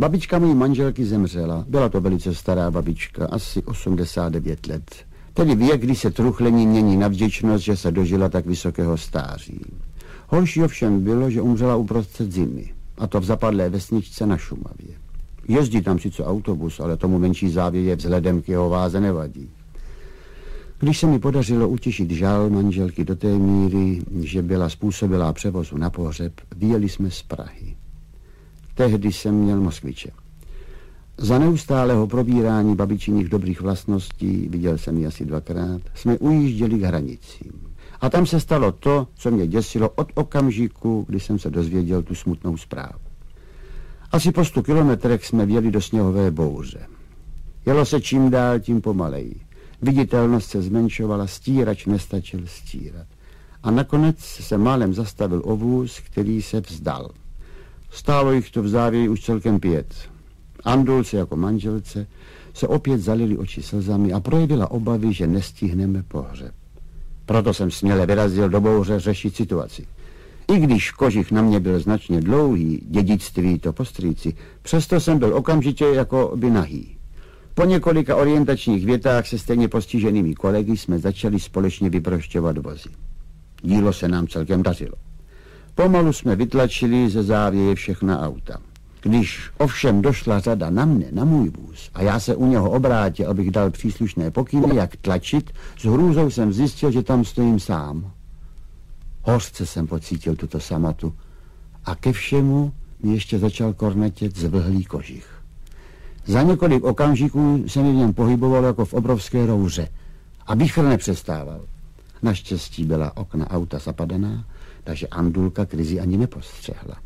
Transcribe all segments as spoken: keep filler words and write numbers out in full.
Babička mojí manželky zemřela. Byla to velice stará babička, asi osmdesát devět let. Tedy věk, kdy se truchlení mění na vděčnost, že se dožila tak vysokého stáří. Horší ovšem bylo, že umřela uprostřed zimy. A to v zapadlé vesničce na Šumavě. Jezdí tam sice autobus, ale tomu menší závěje vzhledem k jeho váze nevadí. Když se mi podařilo utěšit žál manželky do té míry, že byla způsobilá převozu na pohřeb, vyjeli jsme z Prahy. Tehdy jsem měl Moskviče. Za neustálého probírání babičiních dobrých vlastností, viděl jsem ji asi dvakrát, jsme ujížděli k hranicím. A tam se stalo to, co mě děsilo od okamžiku, kdy jsem se dozvěděl tu smutnou zprávu. Asi po stu kilometrech jsme vjeli do sněhové bouře. Jelo se čím dál, tím pomaleji. Viditelnost se zmenšovala, stírač nestačil stírat. A nakonec se málem zastavil o vůz, který se vzdal. Stálo jich to v závěji už celkem pět. Andulce jako manželce se opět zalili oči slzami a projevila obavy, že nestihneme pohřeb. Proto jsem směle vyrazil do bouře řešit situaci. I když kožich na mě byl značně dlouhý, dědictví to po strýci, přesto jsem byl okamžitě jako by nahý. Po několika orientačních větách se stejně postiženými kolegy jsme začali společně vyprošťovat vozy. Dílo se nám celkem dařilo. Pomalu jsme vytlačili ze závěje všechna auta. Když ovšem došla řada na mne, na můj vůz, a já se u něho obrátil, abych dal příslušné pokyny, jak tlačit, s hrůzou jsem zjistil, že tam stojím sám. Hořce jsem pocítil tuto samotu a ke všemu mi ještě začal kornetět zvlhlý kožich. Za několik okamžiků se mi v něm pohyboval jako v obrovské rouře a bichr nepřestával. Naštěstí byla okna auta zapadaná, takže Andulka krizi ani nepostřehla.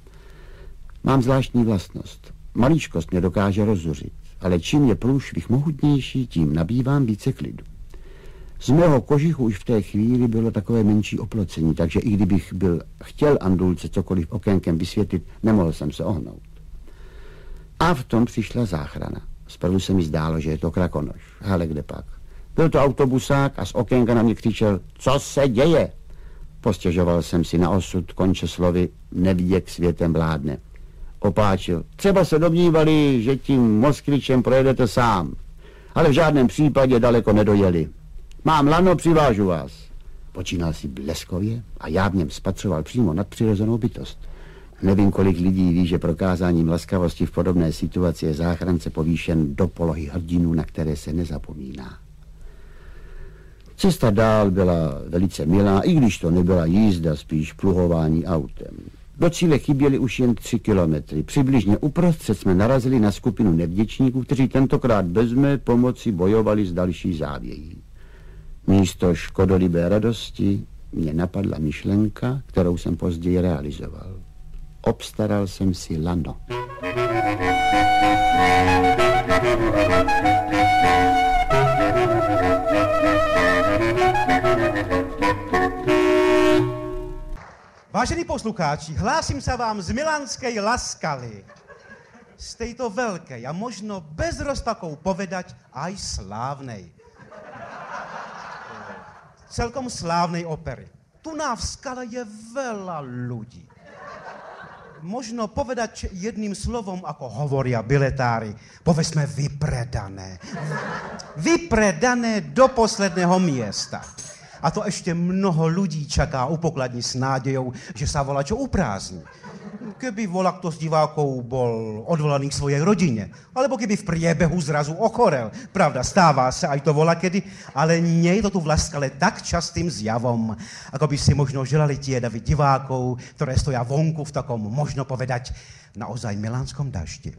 Mám zvláštní vlastnost. Maličkost mě dokáže rozzuřit, ale čím je průšvih mohutnější, tím nabývám více klidu. Z mého kožichu už v té chvíli bylo takové menší oplocení, takže i kdybych byl chtěl Andulce cokoliv okénkem vysvětlit, nemohl jsem se ohnout. A v tom přišla záchrana. Zprvu se mi zdálo, že je to krakonoš, ale kde pak. Byl to autobusák a z okénka na mě křičel, co se děje? Postěžoval jsem si na osud, konče slovy, nevěk světem vládne. Opáčil, třeba se domnívali, že tím Moskvičem projedete sám, ale v žádném případě daleko nedojeli. Mám lano, přivážu vás. Počínal si bleskově a já v něm spatřoval přímo nadpřirozenou bytost. Nevím, kolik lidí ví, že prokázáním laskavosti v podobné situaci je záchrance povýšen do polohy hrdinů, na které se nezapomíná. Cesta dál byla velice milá, i když to nebyla jízda, spíš pluhování autem. Do cíle chyběly už jen tři kilometry. Přibližně uprostřed jsme narazili na skupinu nevděčníků, kteří tentokrát bez mé pomoci bojovali s další závějí. Místo škodolibé radosti mě napadla myšlenka, kterou jsem později realizoval. Obstaral jsem si lano. Vážení poslucháči, hlásím se vám z milanskej Laskaly. Z tejto veľkej a možno bez rozpakou povedať aj slávnej. Celkom slávnej opery. Tu na v Skale je veľa ľudí. Možno povedať jedným slovom, ako hovoria biletári, povedzme vypredané. Vypredané do posledného miesta. A to ešte mnoho ľudí čaká u pokladni s nádejou, že sa volačo uprázdni. Keby volakto z divákov bol odvolaný k svojej rodine, alebo keby v priebehu zrazu ochorel. Pravda, stáva sa aj to volakedy, ale nie je to tu v Laskale tak častým zjavom, ako by si možno želali tie davy divákov, ktoré stoja vonku v takom, možno povedať, naozaj milánskom daždi.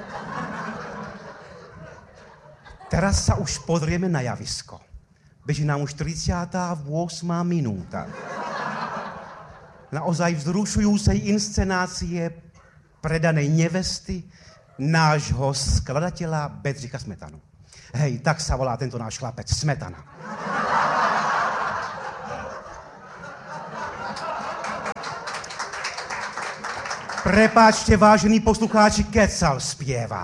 Teraz sa už pozrieme na javisko. Beží nám už tridsiata ôsma minúta. Naozaj vzrušujúcej inscenácie predanej nevesty nášho skladateľa Bedřicha Smetanu. Hej, tak sa volá tento náš chlapec, Smetana. Prepáčte, vážení poslucháči, kecal spieva.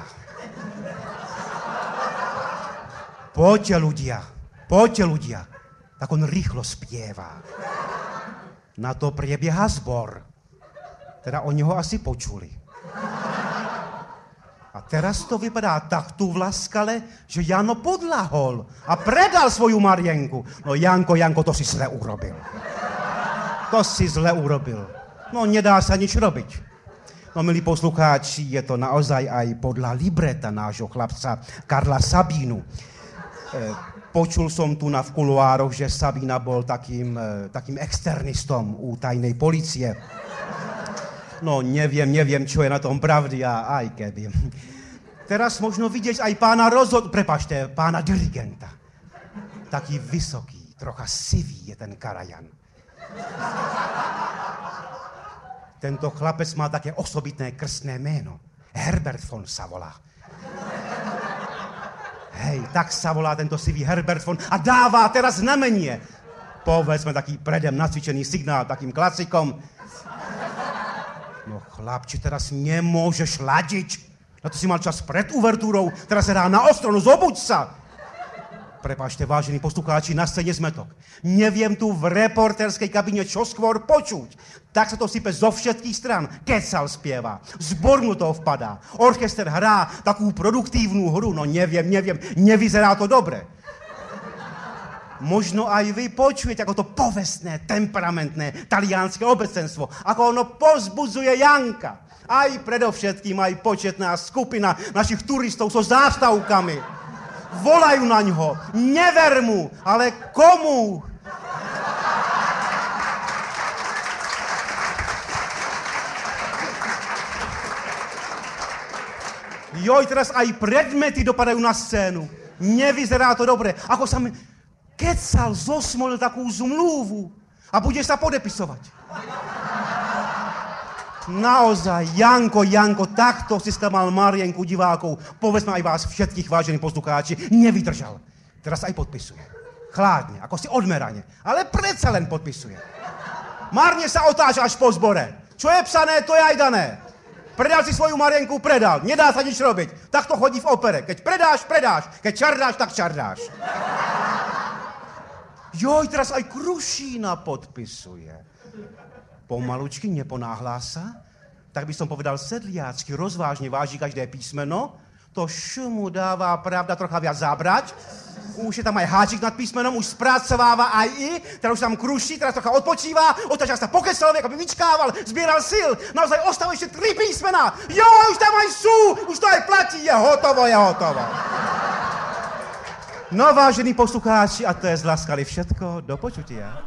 Poďte, ľudia. Poďte, ľudia, tak on rýchlo spieva. Na to priebieha zbor. Teda oni ho asi počuli. A teraz to vypadá tak tu v Laskale, že Jano podlahol a predal svoju Marienku. No Janko, Janko, to si zle urobil. To si zle urobil. No nedá sa nič robiť. No milí poslucháči, je to naozaj aj podľa libreta nášho chlapca Karla Sabínu. E, počul som tu na v kuluároch, že Sabína bol takým, e, takým externistom u tajnej policie. No neviem, neviem, čo je na tom pravdy a aj keby. Teraz možno vidieť aj pána rozhod... Prepačte, pána dirigenta. Taký vysoký, trocha sivý je ten Karajan. Tento chlapec má také osobitné krstné jméno. Herbert von sa volá. Hej, tak sa volá tento sivý Herbert von a dává teraz znamenie. Povedzme taký predem nacvičený signál takým klasikom. No chlapči, teraz nemôžeš ladiť. Na to si mal čas pred uvertúrou, teraz hrá na ostronu, zobuď sa. Prepáčte, vážení poslucháči, na scéne zmetok. Neviem tu v reportérskej kabine čo skôr počuť. Tak sa to sype zo všetkých stran. Kecal spieva, zbor mu to vpadá. Orchester hrá takú produktívnu hru. No neviem, neviem, nevyzerá to dobre. Možno aj vy počujete, ako to povestné, temperamentné talianské obecenstvo, ako ono povzbudzuje Janka. Aj predovšetkým aj početná skupina našich turistov so zástavkami. Volajú na ňo, never mu, ale komu? Joj, teraz aj predmety dopadajú na scénu. Nevyzerá to dobre. Ako sa mi kecal, zosmolil takú zmluvu a bude sa podepisovať. Naozaj, Janko, Janko, takto si skamal Marienku divákov. Povedzme aj vás všetkých, vážení poslucháči, nevydržal. Teraz aj podpisuje. Chládne, ako si odmerane, ale predsa len podpisuje. Marne sa otáča až po zbore. Čo je psané, to je aj dané. Predal si svoju Marienku, predal. Nedá sa nič robiť. Tak to chodí v opere. Keď predáš, predáš. Keď čardáš, tak čardáš. Joj, teraz aj Krušína podpisuje. Pomalučky, neponáhlá sa, tak by som povedal sedliácky, rozvážne váži každé písmeno, to š mu dává pravda trocha viac zabrať, už je tam aj háčik nad písmenom, už spracováva aj i, teraz už tam kruší, teraz trocha odpočívá, otáča sa po keselovi, aby vyčkával, zbieral sil, naozaj ostávajú ešte tri písmena, jo, už tam aj sú, už to aj platí, je hotovo, je hotovo. No, vážení poslucháči, a to je z Laskaly všetko, do počutia.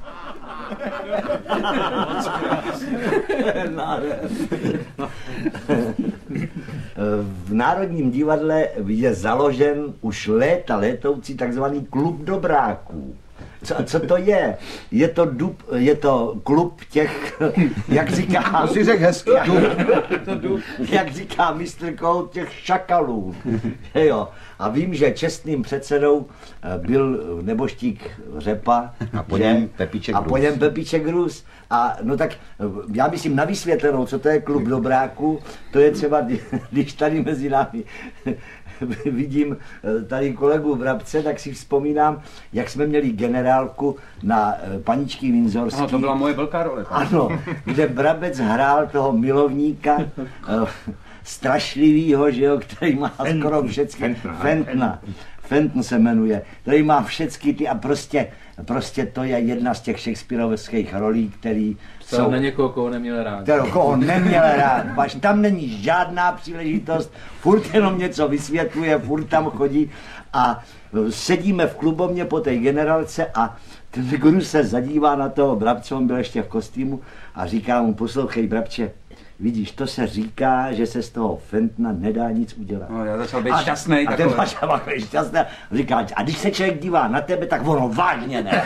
V Národním divadle je založen už léta létoucí takzvaný klub dobráků. Co, co to je? Je to, dub, je to klub těch, jak říká, si řek hezky, dub. Jak říká mistr Kout, těch šakalů. Jo. A vím, že čestným předsedou byl neboštík Řepa a po něm Pepíček a po něm Pepíček Rus. A no tak já myslím na vysvětlenou, co to je klub dobráků, to je třeba, když tady mezi námi vidím tady kolegu Brabce, tak si vzpomínám, jak jsme měli generálku na Paničky Winzorský. Ano, to byla moje velká role. Ano, kde Brabec hrál toho milovníka strašlivýho, že jo, který má skoro všechny, Fentna, Fenton se jmenuje, který má všechny ty a prostě, prostě to je jedna z těch shakespearovských rolí, který jsou... To na někoho, koho neměl rád. Kterou, koho neměl rád, baš tam není žádná příležitost, furt jenom něco vysvětluje, furt tam chodí a sedíme v klubovně po té generálce a ten guru se zadívá na toho Brabce, on byl ještě v kostýmu a říká mu, poslouchej Brabče, vidíš, to se říká, že se z toho Fentna nedá nic udělat. No, já začal být šťastnej. A ten začal být šťastný. Říká, a když se člověk dívá na tebe, tak ono vážně ne.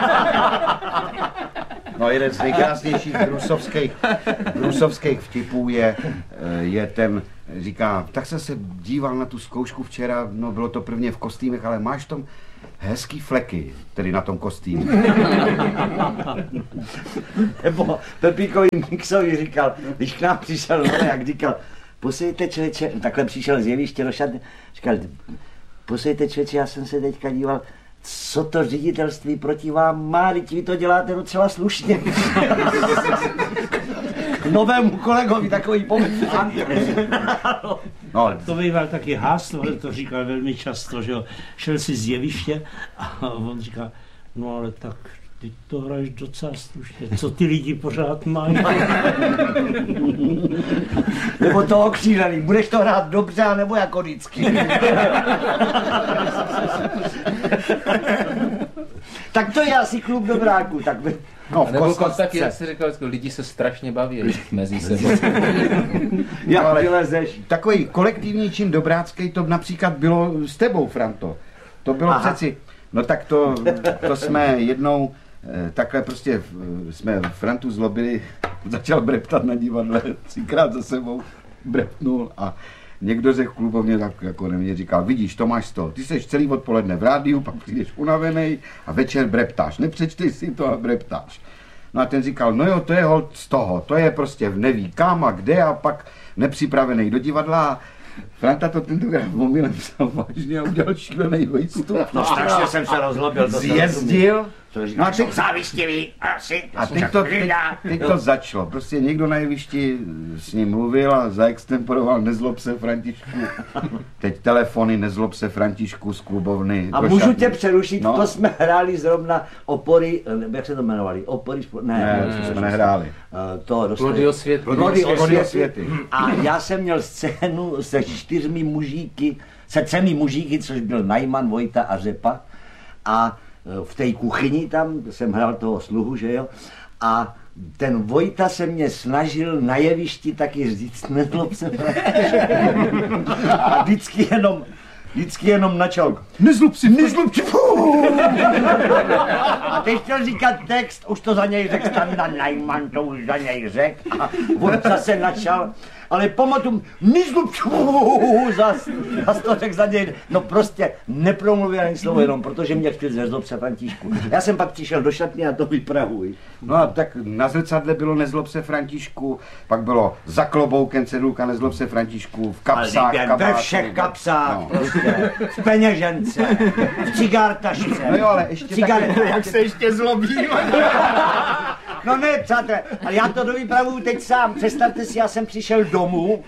No, jeden z nejkrásnějších brusovských, brusovských vtipů je, je ten, říká, tak jsem se díval na tu zkoušku včera, no bylo to prvně v kostýmech, ale máš tam hezký fleky, tedy na tom kostýmu. Nebo Pepíkovi Mixovi říkal, když k nám přišel, no, jak říkal, posejte člověče, takhle přišel z jeviště do šatny, říkal, posejte člověče, já jsem se teďka díval, co to ředitelství proti vám má, teď vy to děláte docela slušně. K novému kolegovi takový pomysl. No, To býval taky háslo, ale to říkal velmi často, že jo. Šel si z jeviště a on říkal, no ale tak ty to hraješ docela slušně, co ty lidi pořád mají. Nebo to okřílený, budeš to hrát dobře, nebo jako vždycky. Tak to je asi klub dobráků, tak by... No, a nebo taky, jak jsi říkal, lidi se strašně baví mezi sebou. Jak ale vylezeš. Takový kolektivní čin dobrácký to například bylo s tebou, Franto. To bylo Aha. přeci, no tak to, to jsme jednou takhle prostě jsme Frantu zlobili, začal breptat na divadle, třikrát za sebou brepnul a někdo řekl klubovně, tak jako mě říkal, vidíš, to máš to, ty seš celý odpoledne v rádiu, pak přijdeš unavenej a večer breptáš, nepřečteš si to a breptáš. No a ten říkal, no jo, to je holt z toho, to je prostě neví kam a kde a pak nepřipravený do divadla. Franta to tentokrát omylem psal vážně a udělal šílený výstup. No strašně jsem se rozlobil. Zjezdil. No a teď závistivý, asi. A teď to, teď, teď to začalo. Prostě někdo na jevišti s ním mluvil a zaextemporoval nezlob se Františku. Teď telefony nezlob se Františku z klubovny. A můžu tě přerušit, no? To jsme hráli zrovna opory, jak se to jmenovali? Opory, ne, ne, ne, jsme nehráli. To Plody osvěty. Plody osvěty. A já jsem měl scénu se čtyřmi mužíky, se třemi mužíky, což byl Najman, Vojta a Řepa. A v té kuchyni tam jsem hrál toho sluhu, že jo, a ten Vojta se mě snažil na jevišti taky říct, nezlob se, a vždycky jenom, vždycky jenom načal, nezlob si, nezlob si, a teď chtěl říkat text, už to za něj řekl Standa Najman, to už za něj řekl, a on zase načal, ale pamatuju, nezlob si, zas, zas to řekl za něj, no prostě nepromluvil ani slovo jenom, protože mě chtěl nezlob se Františku. Já jsem pak přišel do šatny a to vypravuj. No a tak na zrcadle bylo nezlob se Františku, pak bylo za kloboukem cedulka nezlob se Františku, v kapsách, kabátu. Ve všech kapsách, no. Prostě, v peněžence, v cigártašce. No jo, ale ještě cigaret, taky, jak se ještě zlobím. No ne, přátelé, ale já to dovypravuju teď sám. Představte si, já jsem přišel domů,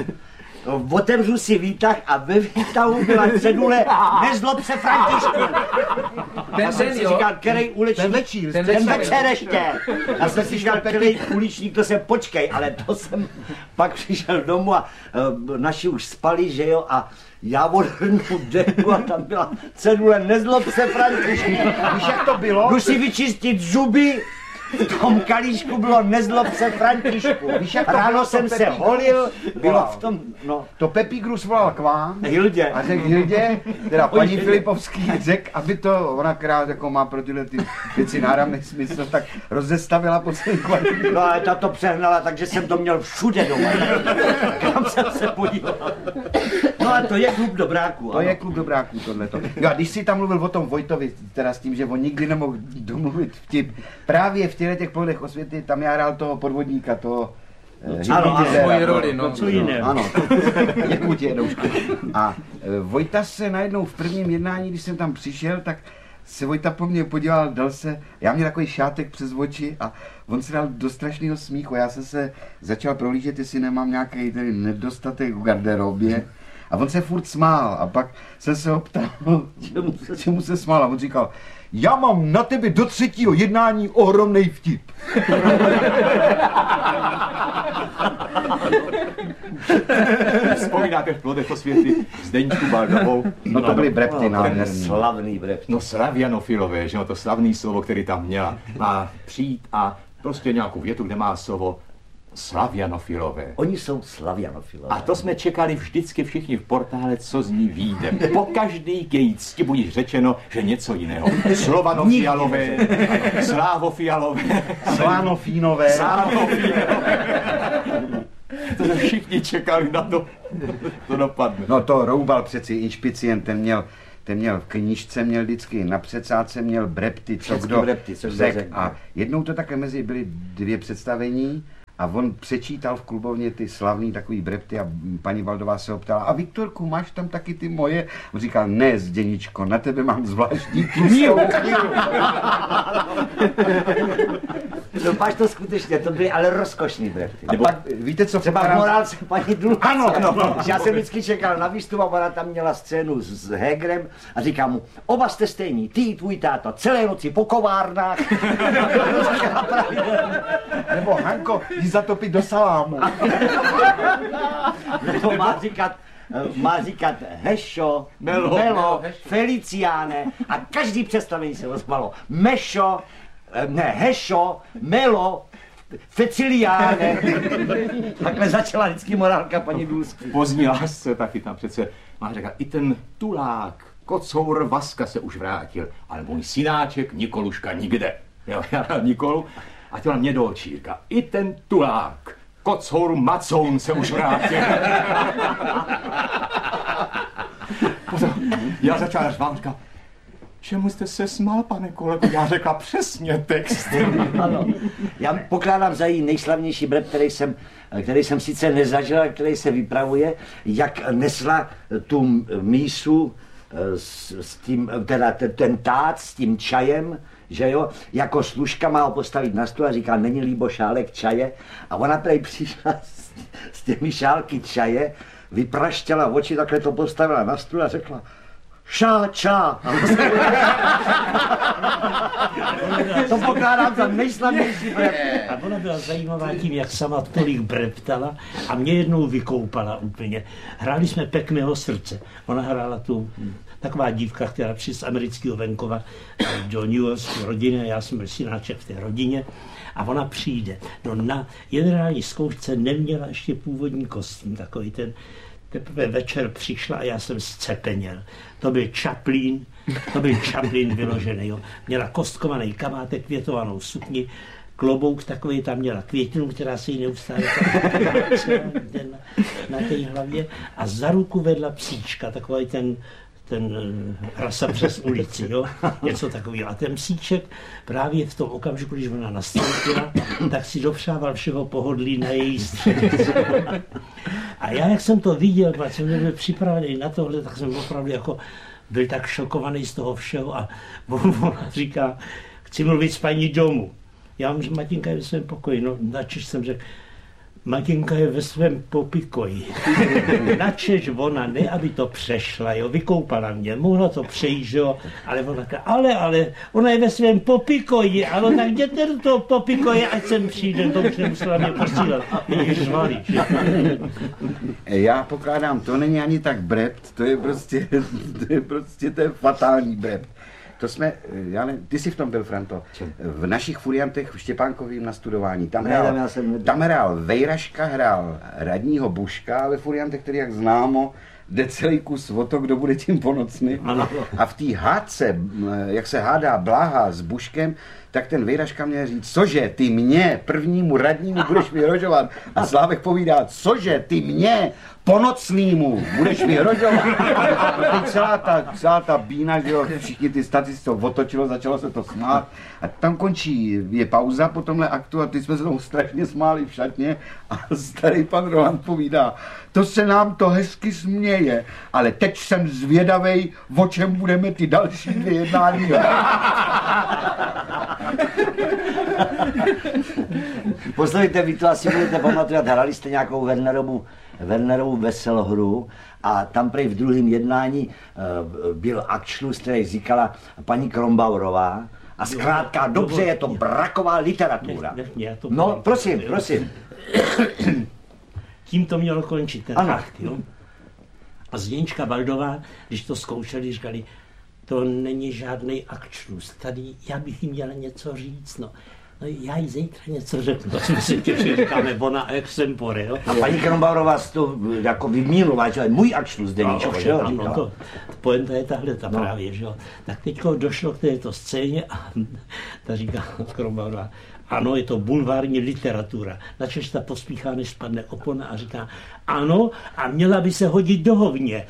otevřu si výtah a ve výtahu byla cedule nezlob se Františku. Já jsem si říkal, který uličník, ten večír, ten, ten večer ještě. Já jsem si říkal, který uličník, to se počkej, ale to jsem pak přišel domů a uh, naši už spali, že jo, a já odhrnu deku a tam byla cedule nezlob se Františku. Víš, jak to bylo? Jdu si vyčistit zuby. V tom kalíšku bylo nezlob se Františku. Víš, ráno jsem se holil, bylo v tom, no. To Pepí Grus volal k vám. Hildě. A řekl Hildě, teda paní Filipovský řekl, aby to, ona krát jako má pro tyhle ty věci náramný smysl, tak rozestavila po celém kvartíru. No ale ta to přehnala, takže jsem to měl všude doma. Kam jsem se podíval. No a to je klub dobráků. To ano. Je klub dobráků tohleto. Jo a když jsi tam mluvil o tom Vojtovi, teda s tím, že on nikdy nemohl domluvit vtip, právě v těchto těch Plodech osvěty, tam já hrál toho podvodníka, toho... No, ano, ano, svoji roli, no. Co jiné. Ano, děkuji ti, Jedoušku. A Vojta se najednou v prvním jednání, když jsem tam přišel, tak se Vojta po mně podíval, dal se, já měl takový šátek přes oči a on se dal do strašného smíchu. Já jsem se začal prohlížet, jestli nemám nějaký tady nedostatek v garderobě. A on se furt smál a pak jsem se ho ptal, čemu se, čemu se smál a on říkal, já mám na tebe do třetího jednání ohromnej vtip. Vzpomínáte v Plodech osvěty Zdeňku Baldovou? No to byly brepty no, nádherný. Slavný brepty. No slavianofilové, že no, to slavný slovo, který tam měla. Má přijít a prostě nějakou větu, kde má slovo slavianofilové. Oni jsou slavianofilové. A to jsme čekali vždycky všichni v portále, co z ní vyjde. Po každý její cti budíš řečeno, že něco jiného. Slovanofialové, slávofialové, Slánofínové. Slánofínové. To jsme všichni čekali na to, to dopadne. No to Roubal přeci, inšpicient, ten měl, ten měl v knížce, měl vždycky na předsádce měl brepty, co kdo řek. A jednou to také mezi byly dvě představení a on přečítal v klubovně ty slavný takový brepty a paní Baldová se ho ptala, a Viktorku, máš tam taky ty moje? On říkal, ne, Zděničko, na tebe mám zvláštní knihu. No páč to skutečně, to byly ale rozkošný brefty. A pak, víte co, třeba v morálce paní Dulce. Ano, ano. Já jsem vždycky čekal na výstup a ona tam měla scénu s, s Hegerem a říká mu, oba jste stejní, ty i tvůj táta, celé noci po kovárnách. Nebo Hanko, jí zatopit do salámu. Nebo má říkat, má říkat Hešo, Melo, Melo Feliciáne a každý představení se ozvalo. Mešo, ne, Hešo, Melo, Feciliáne. Takhle začala vždycky morálka paní Dulské. Pozdní lásce taky tam přece má říkat, i ten tulák, kocour Vaska se už vrátil, ale můj synáček Nikoluška nikde. Jo, já dám Nikolu a to na mě do očí říká, i ten tulák, kocour Macoun se už vrátil. Potom já začal řvát, říká, čemu jste se smál, pane kolego? Já řekla přesně text. Ano. Já pokládám za její nejslavnější brep, který jsem, který jsem sice nezažil, ale který se vypravuje, jak nesla tu mísu s, s tím, teda ten, ten tát s tím čajem, že jo, jako služka má ho postavit na stůl a říká, není líbo šálek čaje. A ona tady přišla s, s těmi šálky čaje, vypraštěla oči, takhle to postavila na stůl a řekla, šá, čá. To pokládám za nejslavnější brep. A ona byla zajímavá tím, jak sama tolik breptala a mě jednou vykoupala úplně. Hráli jsme Pekného srdce. Ona hrála tu, taková dívka, která přišla z amerického venkova do New York rodiny, já jsem byl synáček v té rodině. A ona přijde. No na generální zkoušce neměla ještě původní kostým, takový ten. Teprve večer přišla a já jsem zcepeněl. To byl Chaplin, to byl Chaplin vyložený. Jo. Měla kostkovaný kabátek, květovanou sukni, klobouk takový, tam měla květinu, která se jí neustále na, na té hlavě a za ruku vedla psíčka, takový ten ten rasa přes ulici, jo? Něco takového. A ten psíček právě v tom okamžiku, když ona nastoupila, tak si dopřával všeho pohodlí na její středici. A já, jak jsem to viděl, když jsem nebyl připravený na tohle, tak jsem opravdu jako byl tak šokovaný z toho všeho a ona říká, chci mluvit s paní domů. Já mám, že Matinka je ve svém pokoji. No, načež jsem řekl, Matinka je ve svém popikoji. Načež ona, ne, aby to přešla, jo, vykoupala mě, mohla to přejít, jo, ale ona, ale, ale, ona je ve svém popikoji, ale tak jděte do toho popikoje, ať sem přijde, to už nemusela mě posílat. Ježišmarja. Já pokládám, to není ani tak brept, to je prostě, to je prostě ten fatální brept. To jsme, já ne, ty jsi v tom byl, Franto, v našich furiantech v Štěpánkovým nastudování. Tam hrál, ne, jsem... tam hrál Vejraška, hrál radního Buška ve furiantech, který, jak známo, jde celý kus o to, kdo bude tím ponocny. A v té hádce, jak se hádá Bláha s Buškem, tak ten Vejraška měl říct, cože, ty mě, prvnímu radnímu budeš vyhrožovat. A Slávek povídá, cože, ty mě, ponocnýmu budeš vyhrožovat. A celá ta, celá ta bína, že jo, všichni ty statisty to otočilo, začalo se to smát. A tam končí, je pauza po tomhle aktu a ty jsme se tomu strašně smáli v šatně a starý pan Roland povídá, to se nám to hezky směje, ale teď jsem zvědavej, o čem budeme ty další dvě jednání. Poslouchejte, vy to asi budete pamatovat, hrali jste nějakou Wernerovu, Wernerovu veselohru a tam prej v druhém jednání uh, byl akčlus, který říkala paní Krombaurová a zkrátka, dobře, je to braková literatura. No, prosím, prosím. Tím to mělo končit, ten akt, jo. A Zdeňčka Baldová, když to zkoušeli, říkali, to není žádný akčlus, tady já bych jim měla něco říct, no. No já jí zítra něco řeknu, to jsme si těžili, říkáme bona extempore, jo. A paní Krombaurová to jako vymínula, že můj akčlus Zdeníčko, že jo, říkala. To, poenta je tahle ta no. Právě, že jo. Tak teďko došlo k této scéně a ta říká Krombaurová, ano, je to bulvární literatura. Načež ta pospíchá, než spadne opona a říká, ano, a měla by se hodit do hovně.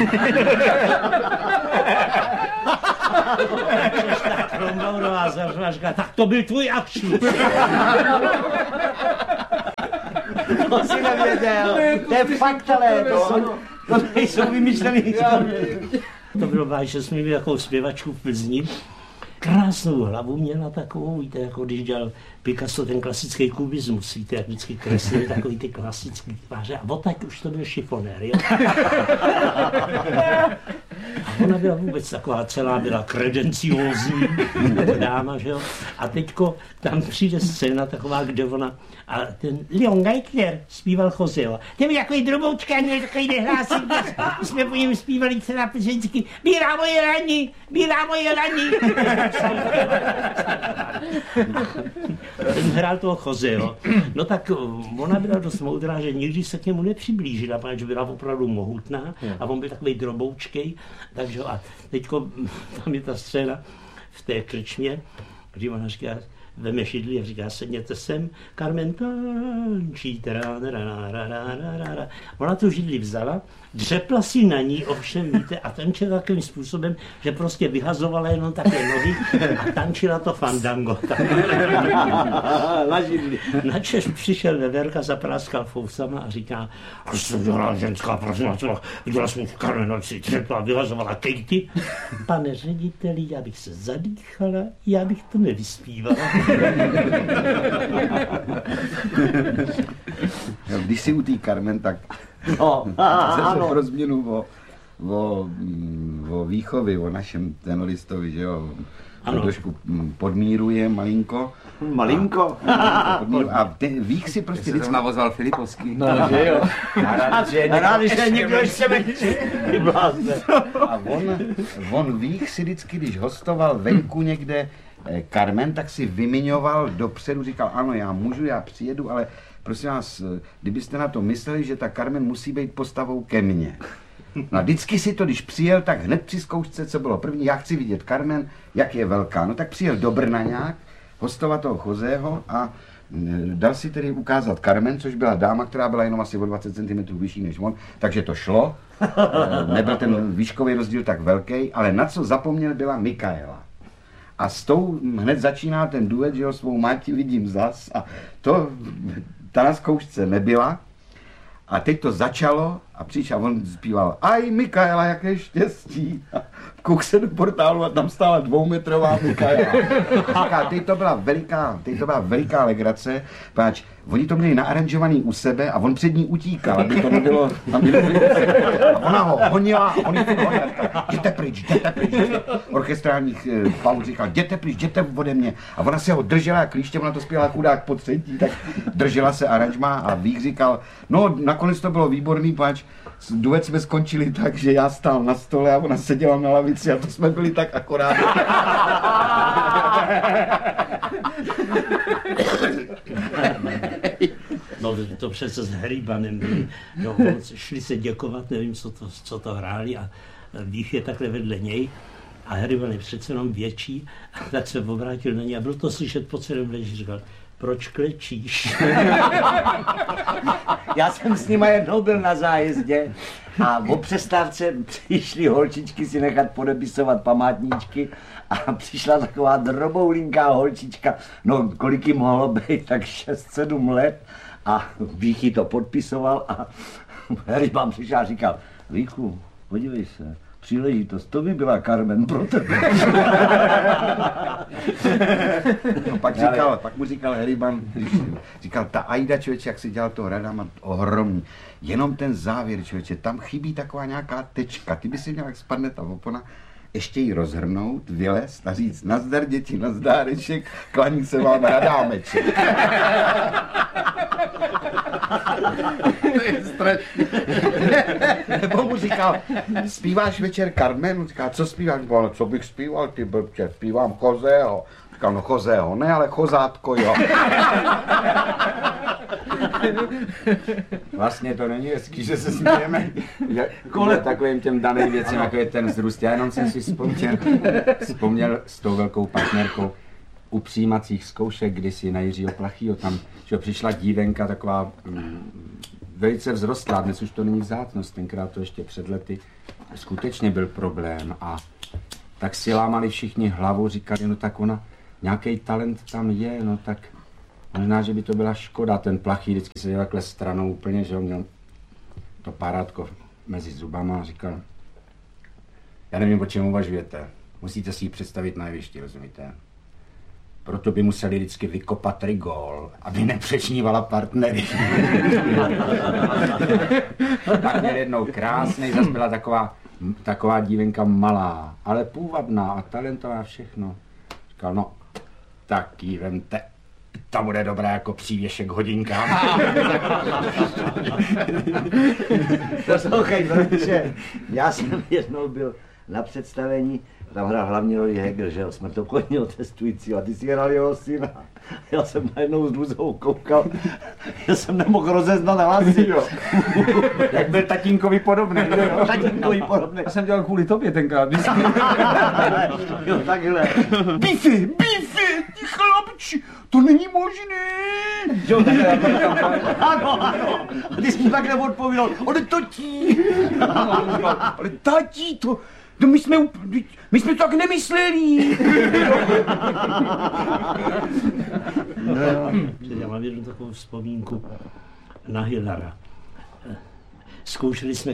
Načež ta Krombaurová zařvala, říká, tak to byl tvůj akčlus. To si nevěděl, to je fakt, ale to, jsou, to nejsou vymyšlený. To bylo vážně, že jsme měli takovou zpěvačku v Plzni, krásnou hlavu měla takovou, víte, jako když dělal Picasso ten klasický kubismus, víte, jak vždycky kreslili takový ty klasický tváře. A odtaď už to byl šifonér, jo? A ona byla vůbec taková celá, byla kredenciózní dáma, že jo? A teďko tam přijde scéna taková, kde ona, a ten Leon Geithner zpíval Joseho. Ten byl takový droboučka, měl takový nehlásik, my jsme po něm zpívali celá písničky. Bílá moje raní, bílá moje raní. Ten hrál toho Joseho. No tak ona byla dost moudrá, že nikdy se k němu nepřiblížila, protože byla opravdu mohutná a on byl takový droboučkej. Takže a teďko tam je ta scéna v té krčmě, kdy ona říká, veme šidli a říká, sedněte sem, Carmen tančí, ona tu židli vzala, dřepla si na ní, ovšem, víte, a tančila takovým způsobem, že prostě vyhazovala jenom také nohy a tančila to fandango. Na židli. Načež přišel Veverka, zapráskal fousama a říká, až jsem dělala ženská, prosím, viděla jsem v Carmenoci, dřepla, vyhazovala Katie. Pane řediteli, já bych se zadýchala, já bych to nevyspívala. Když si u té Carmen, tak No, zase pro změnu o, o, o výchově, o našem tenoristovi, že jo, to trošku podmíruje malinko. Malinko? A, a ten Vích si prostě vždycky navozval Filipovský. No, že jo. A rád, že někdo ještě menší. A on, on Vích si vždycky, když hostoval venku někde Carmen, tak si vymiňoval dopředu, říkal, ano, já můžu, já přijedu, ale prosím vás, kdybyste na to mysleli, že ta Carmen musí být postavou ke mně. No a vždycky si to, když přijel, tak hned při zkoušce, co bylo první, já chci vidět Carmen, jak je velká. No tak přijel do Brna nějak, hostovat toho Joseho a dal si tedy ukázat Carmen, což byla dáma, která byla jenom asi o dvacet centimetrů vyšší než on, takže to šlo. Nebyl ten výškový rozdíl tak velký, ale na co zapomněl, byla Mikaela. A s tou hned začíná ten duet, že jo, svou máti vidím zas a to ta na zkoušce nebyla. A teď to začalo a přišel a on zpíval, aj Mikaela, jaké štěstí. A kouk se do portálu a tam stála dvoumetrová Mikaela. A říká, teď to byla veliká, teď to byla veliká legrace, páč, oni to měli naaranžovaný u sebe a on před ní utíkal, aby to nebylo, a ona ho honila a on ji honila, jděte pryč, jděte pryč. Orchestrálních e, pauz říkal, jděte pryč, jděte ode mě. A ona se ho držela jak klíště, ona to zpěla chudák po třetí, tak držela se aranžma a Vích říkal, no nakonec to bylo výborný, páč, duet jsme skončili tak, že já stál na stole a ona seděla na lavici a to jsme byli tak akorát. No to přece s Heribanem byli, no, šli se děkovat, nevím, co to, co to hráli a Vích je takhle vedle něj a Heriban je přece jenom větší, a tak se obrátil na něj a bylo to slyšet po celém leži, říkal, proč klečíš? Já jsem s nima jednou byl na zájezdě a o přestávce přišly holčičky si nechat podepisovat památníčky a přišla taková droboulinká holčička, no kolik jí mohlo být, tak šest sedm let a Vích jí to podpisoval a Heriban přišel a říkal, Víchu, podívej se, příležitost, to by byla Carmen pro tebe. No pak říkal, pak mu říkal Heriban, říkal, ta Aida, člověče, jak si dělal toho Radama, ohromný. Jenom ten závěr, člověče, tam chybí taková nějaká tečka, ty by si měl, jak spadne ta opona, ještě ji rozhrnout, vylézt a říct, nazdar děti, nazdáreček, klaní se vám Radámeček. To je strašný. Nebo mu říkal, zpíváš večer Carmen? Říkal, co zpíváš? No, co bych zpíval, ty blbče, zpívám Joseho. Říkal, no Joseho, ne, ale Chozátko, jo. Vlastně to není hezký, že se smějeme kvůli takovým těm daným věcem, jako je ten vzrůst. Já jenom jsem si vzpomněl, vzpomněl s tou velkou partnerkou u přijímacích zkoušek, kdysi na Jiřího Plachýho, tam že přišla dívenka taková mm, velice vzrostlá, dnes už to není vzácnost, tenkrát to ještě před lety skutečně byl problém a tak si lámali všichni hlavu, říkali, no tak ona, nějaký talent tam je, no tak možná, že by to byla škoda, ten Plachý vždycky seděl takhle stranou úplně, že on měl to parátko mezi zubama a říkal, já nevím, o čem uvažujete, Musíte si ji představit na jevišti, rozumíte? Proto by museli vždycky vykopat rigol, aby nepřečnívala partnery. Tak měl jednou krásnej, zase byla taková, taková dívenka malá, ale půvabná a talentová všechno. Říkal, no, tak jí vemte, ta bude dobrá jako přívěšek hodinkám. Poslouchej, bratře, já jsem jednou byl na představení, tam hrál hlavní roli Hegel, že jo, smrtokodního testujícího, a ty si hrál jeho syna. Já jsem najednou s Luzou koukal, já jsem nemohl rozeznat hlasy, jo. Jak byl tatínkovi podobný, jo? Tatínkovi podobný. Já jsem dělal kvůli tobě tenkrát, Jo, takhle. Bifi, Bifi, ty chlapči, to není možné. Jo, takhle. Ano, ano. A ty jsi mu takhle odpověděl, ale tatí. Ale tatí, to... No my jsme, my jsme to tak nemysleli. No, já mám jednu takovou vzpomínku na Hillara. Zkoušeli jsme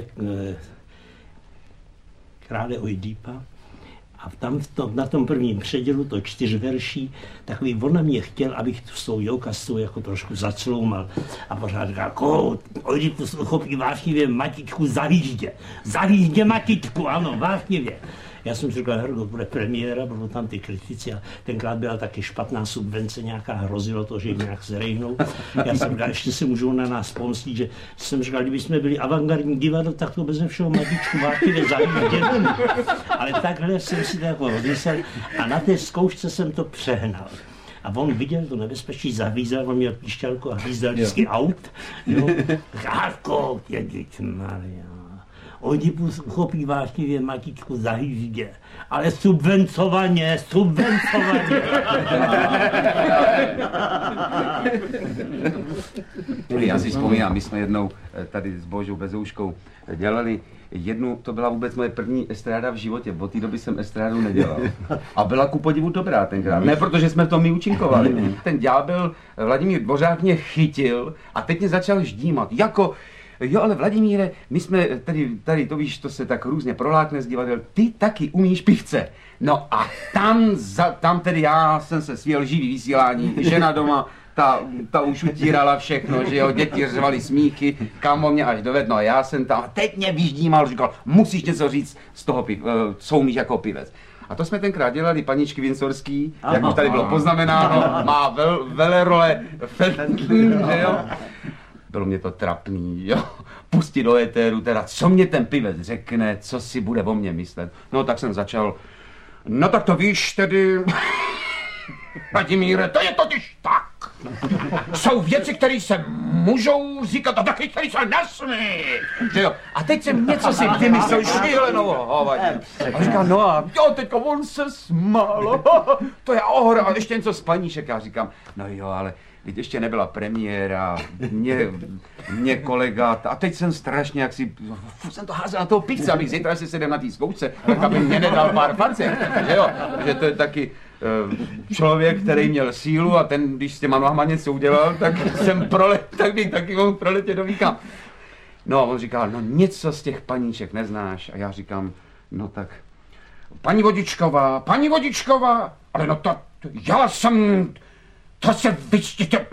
Krále Oidipa a tam v tom, na tom prvním předělu, to čtyř verší, takový on na mě chtěl, abych tu s tou joukastou jako trošku zacloumal. A pořád říkal, koho, Oidipus chopí vášnivě matičku zahlíždě. Zahlíždě matičku, ano, vášnivě. Já jsem si říkal, Hergo, bude premiéra, budou tam ty kritici a tenkrát byla taky špatná subvence nějaká, hrozilo to, že jim nějak zrejhnou. Já jsem říkal, ještě se můžou na nás pomstit, že jsem říkal, kdyby jsme byli avantgardní divadlo, tak to beze všeho matičku vášnivě zahlíždě. Ale takhle jsem si to jako rozmyslel a na té zkoušce jsem to přehnal. A on viděl to nebezpečí, zahlízel, on měl píšťalku a hvízdal vždycky aut. Jo. Rádko, ježišmarja. Oidipus uchopí vášnivě matičku za hýždě, ale subvencovaně, subvencovaně. Já si vzpomínám, my jsme jednou tady s Božou Bezouškou dělali jednu, to byla vůbec moje první estráda v životě, od té doby jsem estrádu nedělal. A byla ku podivu dobrá tenkrát, ne protože jsme v tom my účinkovali. Ten ďábel Vladimír Dvořák mě chytil a teď mě začal ždímat, jako jo, ale Vladimíre, my jsme tady, tady, to víš, to se tak různě prolákne z divadel, ty taky umíš pivce. No a tam, za, tam tedy já jsem se svěl živý vysílání, žena doma, ta, ta už utírala všechno, že jo, děti řvali smíchy, kámo mě až doved, no a já jsem tam, teď mě vyždímal, říkal, musíš něco říct z toho, piv, co umíš jako pivec. A to jsme tenkrát dělali paničky Vincorský, jak už tady bylo poznamenáno, má vel, velerole, že jo. Bylo mě to trapný, jo, pustit do éteru, teda co mě ten pivec řekne, co si bude o mně myslet. No tak jsem začal, no tak to víš tedy, Vladimíre, to je totiž tak. Jsou věci, které se můžou říkat a taky, které se nesmí, že jo. A teď jsem něco si vymyslel šílenou hovadinu. A říkám, no a jo, teďka on se smál, to je ohra, a ještě něco z paníšek. Já říkám, no jo, ale teď ještě nebyla premiéra, mě, mě kolega, a teď jsem strašně jak si, furt jsem to házel na toho pizza, abych zítra si sedem na té zkoušce, tak aby mě nedal pár facek, že jo, že to je taky uh, člověk, který měl sílu a ten, když s těma nohama něco udělal, tak jsem prolet, tak bych taky mohl proletět do víka. No a on říkal, no něco z těch paníček neznáš a já říkám, no tak, paní Vodičková, paní Vodičková, ale no to, já jsem... To se vyčtíte,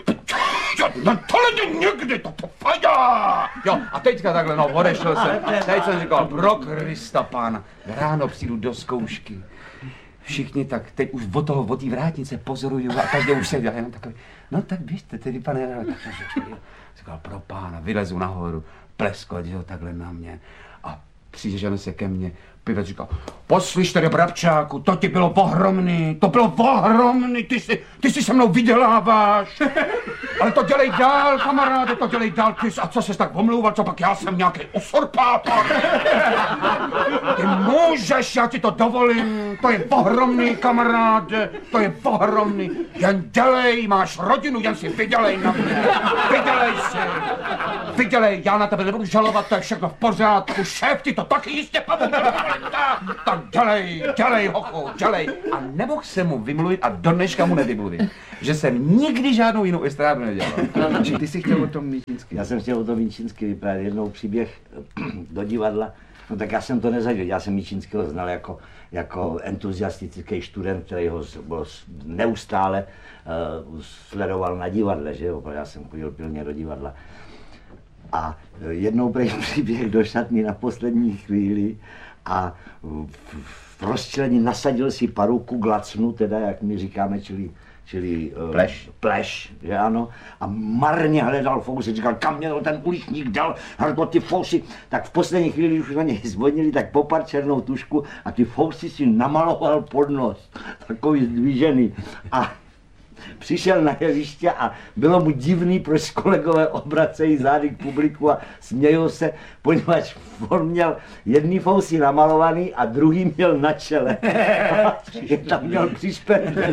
no tohle je někdy, to to fajá. Jo, a teďka takhle, no, odešel jsem, teď jsem říkal, pro Krista pána, ráno přijdu do zkoušky. Všichni tak, teď už od toho, od té vrátnice pozorují a každý už se dělá jenom takový, no tak běžte, tedy pane, tak říkal, pro pána, vylezu nahoru, pleskovat, jo, takhle na mě a přižeme se ke mně. Pivec říkal, poslyš tady, bravčáku, to ti bylo ohromný, to bylo ohromný, ty si, ty si se mnou vyděláváš. Ale to dělej dál, kamaráde, to dělej dál, ty jsi, a co ses tak omlouval, co pak já jsem nějaký usurpátor. Ty můžeš, já ti to dovolím, to je ohromný, kamaráde, to je ohromný. Jen dělej, máš rodinu, jen si vydělej na mě, vydělej si. Vydělej, já na tebe nebudu žalovat, to je všechno v pořádku, šéf ti to taky jistě pomůže. tak, tak dělej, dělej, hochu, dělej. A nemohl jsem mu vymluvit a do dneška mu nevymluvit, že jsem nikdy žádnou jinou estrádu nedělal. Ty jsi chtěl o tom Míčínsky. Já jsem chtěl o tom Míčínsky vyprávět jednou příběh do divadla. No tak já jsem to nezažil, já jsem Míčínského znal jako, jako entuziastický student, který ho neustále uh, sledoval na divadle, že jo, protože já jsem chodil pilně do divadla. A jednou prej příběh do šatny na poslední chvíli a v rozčilení nasadil si paruku glacnu, teda jak my říkáme, čili, čili pleš. pleš, že ano, a marně hledal fousy, říkal, kam mě ten uličník dal, hledal ty fousy, tak v poslední chvíli, když už na něj zvonili, tak popad černou tušku a ty fousy si namaloval pod nos, takový zdvížený. A přišel na jeviště a bylo mu divný, proč kolegové obracejí zády k publiku a smějou se, poněvadž on měl jedný fousy namalovaný a druhý měl na čele. Je tam měl přišperlený.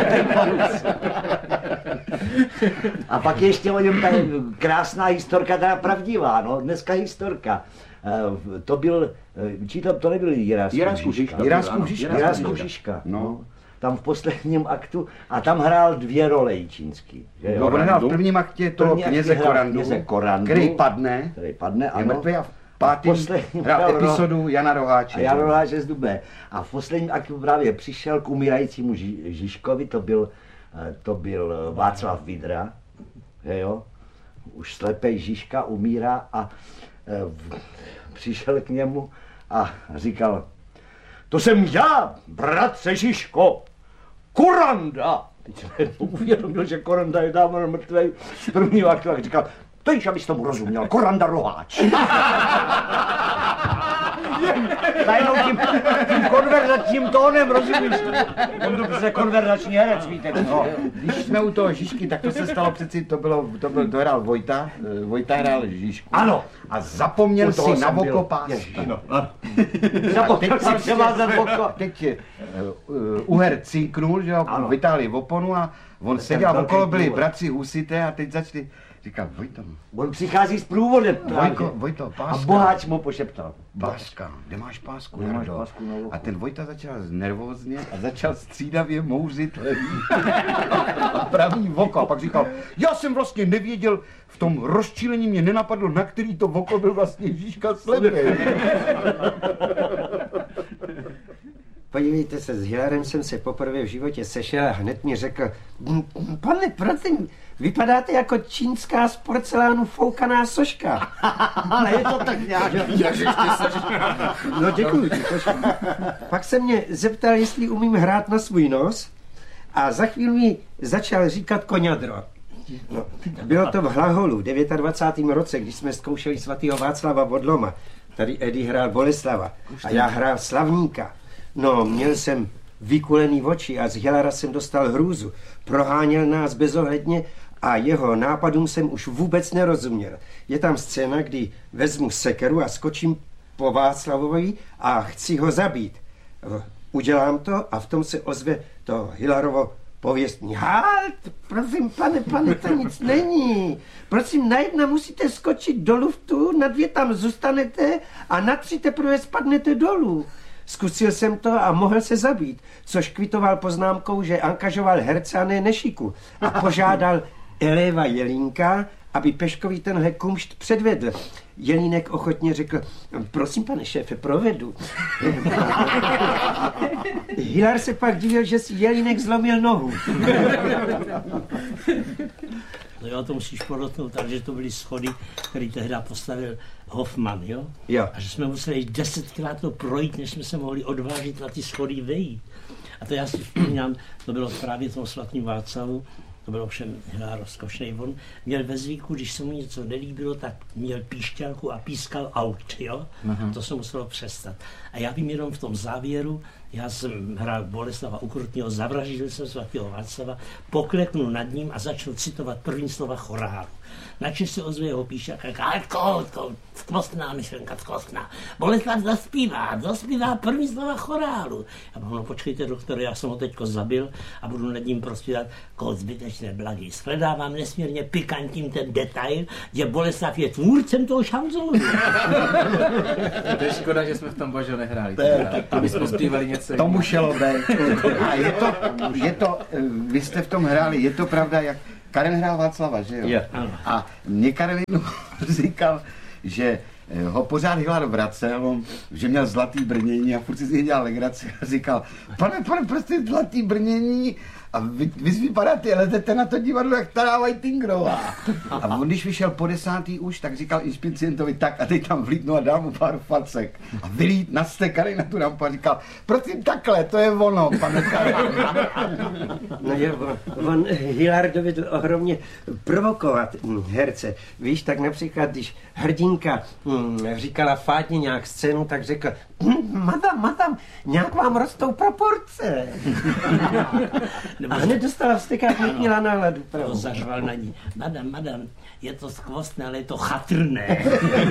A pak ještě o něm tady krásná historka, teda pravdivá, no, dneska historka. To byl, či to, to nebyl Jiráskův Žižka. Jiráskův Žižka. Jiráskův Žižka. No. Tam v posledním aktu a tam hrál dvě role Jičínský. No, on hrál v prvním aktě toho kněze Korandu, kněze Korandu, který padne, který padne, ano. Je mrtvý a v pátým hrál epizodu Jana Roháče. A Jan Roháče z Dubé. A v posledním aktu právě přišel k umírajícímu Ži, Žižkovi, to byl, to byl Václav Vidra, že jo? Už slepej Žižka umírá a e, přišel k němu a říkal, to jsem já, bratře Žižko, Koranda! Teď jsem uvědomil, že Koranda je dávno mrtvej. První aktu, tak říkal, to již, abys tomu rozuměl, Koranda Roháč. Najednou tím, tím konverzačním tónem, rozumíš? On to prostě konverzační herec, víte. No, když jsme u toho Žižky, tak to se stalo přeci, to bylo, to byl, to hrál Vojta, Vojta hrál Žižku. Ano. A zapomněl si na voko pásky. Ano. Zapomněl si převázat voko. Teď uh, uher cinknul, že jo, vytáhli oponu a on seděl okolo, byli bratři husité a teď začali, říkal, Vojto. On přichází s průvodem. Vojko, Vojto, páska. A boháč mu pošeptal. Páska, kde máš pásku? Kde máš pásku na a ten Vojta začal nervózně a začal střídavě mouřit a pravý voko. A pak říkal, já jsem vlastně nevěděl, v tom rozčílení mě nenapadlo, na který to voko byl vlastně Žižka slepý. Podívejte se, s Hilarem jsem se poprvé v životě sešel a hned mi řekl, pane, prosím, vypadáte jako čínská z porcelánu foukaná soška. Ale je to tak nějak. No děkuji. Pak se mě zeptal, jestli umím hrát na svůj nos a za chvíli mi začal říkat koňadro. No, bylo to v Hlaholu, dvacátém devátém roce, když jsme zkoušeli svatého Václava Vodloma. Tady Eddie hrál Boleslava a já hrál Slavníka. No, měl jsem vykulený oči a z Hilara jsem dostal hrůzu. Proháněl nás bezohledně a jeho nápadům jsem už vůbec nerozuměl. Je tam scéna, kdy vezmu sekeru a skočím po Václavovi a chci ho zabít. Udělám to a v tom se ozve to Hilarovo pověstní. Halt, prosím, pane, pane, to nic není. Prosím, na jedna musíte skočit do luftu, na dvě tam zůstanete a na tři teprve spadnete dolů. Zkusil jsem to a mohl se zabít, což kvitoval poznámkou, že angažoval herce a ne Nešiku a požádal Eléva Jelínka, aby Peškovi tenhle kumšt předvedl. Jelínek ochotně řekl, prosím, pane šéfe, provedu. Hilar se pak divil, že si Jelínek zlomil nohu. No jo, to musíš podotknout, takže to byly schody, které tehdy postavil Hoffman, jo? Jo. A že jsme museli desetkrát to projít, než jsme se mohli odvážit na ty schody vejít. A to já si vzpomínám, to bylo právě v tom svatým Václavu, to bylo všem rozkošnej. On měl ve zvyku, když se mu něco nelíbilo, tak měl píšťalku a pískal aut, jo? Uh-huh. To se muselo přestat. A já vím jenom v tom závěru, já jsem hrál Boleslava Ukrutního, zavraždil jsem svatého Václava, pokleknu nad ním a začnu citovat první slova chorálu. Načež se ozve jeho píšťalka a říká, Koutko, skvostná myšlenka, skvostná. Boleslav zaspívá, zaspívá první slova chorálu. A no počkejte, doktore, já jsem ho teďko zabil a budu nad ním prospívat, Kout zbytečně nic neblagý. Shledávám nesmírně pikantním ten detail, že Boleslav je tvůrcem toho šanzónu. To je škoda, že jsme v tom Božo nehráli. Aby jsme zpívali něco. To muselo být. A je to, je to, vy jste v tom hráli, je to pravda, jak Karen hrál Václava, že jo? Je. A mě Karen jednou říkal, že ho pořád Hilár vracel, že měl zlatý brnění a furt si z něj dělal legraci a říkal, pane, pane, prostě zlatý brnění a vy, vy vypadáte, letete na to divadlo jak Tará Whitingrová. A on, když vyšel po desátý už, tak říkal inspicientovi tak a teď tam vlítnu a dal mu pár facek. A vylít nastekali na tu rampu a říkal, prosím takhle, to je ono, pane Karen. No je, on, on Hilár dovedl ohromně provokovat herce. Víš, tak například, když hrdinka hm, říkala Fátě nějak scénu, tak řekl, hm, madam, madam, nějak vám rostou proporce. A hned dostala vztekák, měla náladu. To zařval na ní. Madam, madam, je to skvostné, ale je to chatrné.